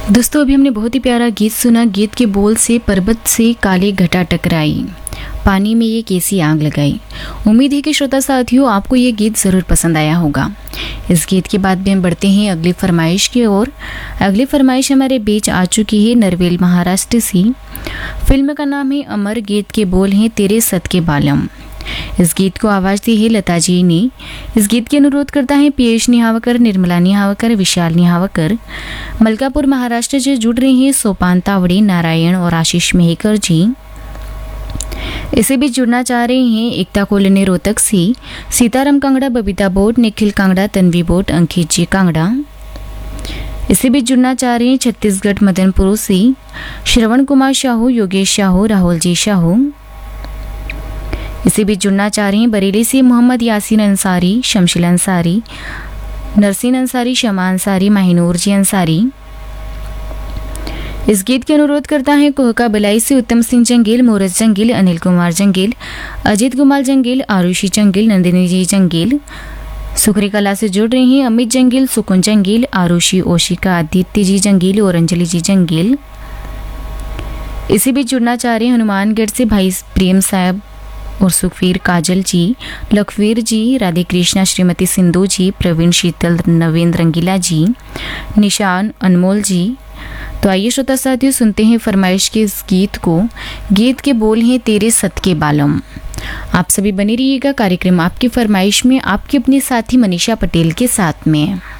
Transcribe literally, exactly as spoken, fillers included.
दोस्तों अभी हमने बहुत ही प्यारा गीत सुना। गीत के बोल से पर्वत से काली घटा टकराई, पानी में ये कैसी आग लगाई। उम्मीद है कि श्रोता साथियों आपको ये गीत ज़रूर पसंद आया होगा। इस गीत के बाद भी हम बढ़ते हैं अगली फरमाइश की ओर। अगली फरमाइश हमारे बीच आ चुकी है नरवेल महाराष्ट्र से। फिल्म का नाम है अमर, गीत के बोल हैं तेरे सत के बालम। इस गीत को आवाज़ दी है लता जी ने। इस गीत की अनुरोध करता है पीयूष निहावकर, निर्मला निहावकर, विशाल निहावकर। मलकापुर महाराष्ट्र से जुड़ रहे हैं सोपान तावड़े, नारायण और आशीष मेहकर जी। इसे भी जुड़ना चाह रहे हैं एकता कोलने रोहतक से, सीताराम कांगड़ा, बबीता बोट, निखिल कांगड़ा, तन्वी बोट, अंकित जी कांगड़ा। इसे भी जुड़ना चाह रहे हैं छत्तीसगढ़ मदनपुर से, श्रवण कुमार शाहू, योगेश शाहू, राहुल जी शाहू। इसे भी जुड़ना चाह रहे हैं बरेली से मोहम्मद यासीन अंसारी, शमशिल अंसारी, नरसीन अंसारी, शमा अंसारी, माहिनूर जी अंसारी। इस गीत के अनुरोध करता है कोहका बलाई से उत्तम सिंह जंगील, मोरस जंगील, अनिल कुमार जंगील, अजीत कुमार जंगील, आरुषि जंगील, नंदिनी जी जंगील। सुखरी कला से जुड़ रहे हैं अमित जंगील, सुकुन जंगील, आरुषि, ओशिका, आदित्य जी जंगील और अंजलि जी जंगील। इसे भी जुड़ना चाह रहे हैं हनुमानगढ़ से भाई प्रेम साहब और सुखवीर, काजल जी, लखवीर जी, राधे कृष्णा, श्रीमती सिंधु जी, प्रवीण, शीतल, नवेंद्र रंगीला जी, निशान, अनमोल जी। तो आइए श्रोता साथियों सुनते हैं फरमाइश के इस गीत को। गीत के बोल हैं तेरे सत के बालम। आप सभी बने रहिएगा कार्यक्रम आपकी फरमाइश में आपकी अपनी साथी मनीषा पटेल के साथ में।